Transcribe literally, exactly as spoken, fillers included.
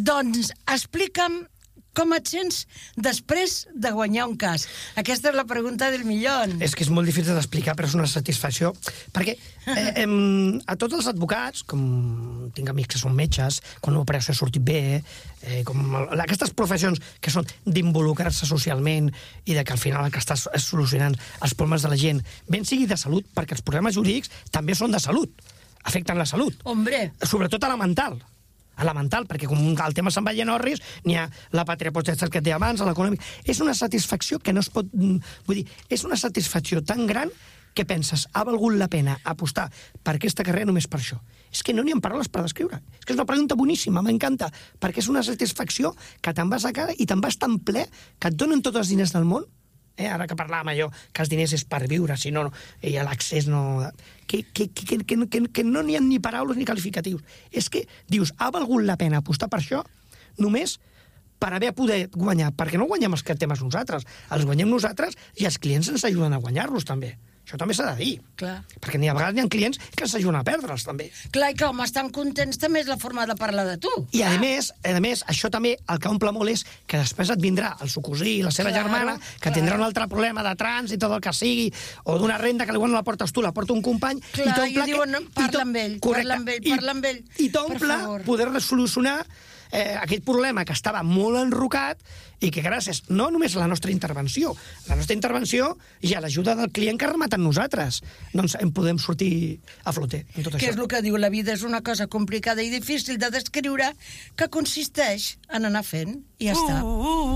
Doncs explica'm com et sents després de guanyar un cas. Aquesta és la pregunta del millón. És que és molt difícil d'explicar, però és una satisfacció. Perquè eh, eh, a tots els advocats, com tinc amics que són metges, quan l'operació ha sortit bé, eh, com aquestes professions que són d'involucrar-se socialment i de que al final el que estàs és solucionant els problemes de la gent, ben sigui de salut, perquè els problemes jurídics també són de salut, afecten la salut. Hombre. Sobretot a la mental. a la mental, perquè com el tema se'n va a Norris, n'hi ha la pàtria potestat que et deia abans, l'econòmic. És una satisfacció que no es pot... Vull dir, és una satisfacció tan gran que penses, ha valgut la pena apostar per aquesta carrera només per això. És que no n'hi ha paraules per descriure. És que és una pregunta boníssima, m'encanta, perquè és una satisfacció que te'n vas a cara i te'n vas tan ple que et donen tots els diners del món. Eh, ara que parlàvem allò, que els diners és per viure, si no, i l'accés no... Que, que, que, que, que, que no n'hi ha ni paraules ni qualificatius. És que, dius, ha valgut la pena apostar per això només per haver poder guanyar, perquè no guanyem els temes nosaltres, els guanyem nosaltres i els clients ens ajuden a guanyar-los també. Això també s'ha de dir. Clar. Perquè n'hi ha vegades n'hi ha clients que ens ajuden a perdre'ls, també. Clar, i que com estan contents també és la forma de parlar de tu. I a més, a més, això també el que omple molt és que després et vindrà el seu cosí i la seva Claro, germana, que clar. tindrà un altre problema de trànsit o del que sigui, o d'una renda que igual no la portes tu, la porta un company, Clar, i t'omple... i diuen, parla amb ell, parla amb ell, parla amb ell, I t'omple per favor. poder solucionar eh, aquell problema que estava molt enrocat i que gràcies no només a la nostra intervenció, la nostra intervenció i a l'ajuda del client que remata en nosaltres, doncs en podem sortir a flote en tot Que això. és el que diu, la vida és una cosa complicada i difícil de descriure que consisteix en anar fent i ja està.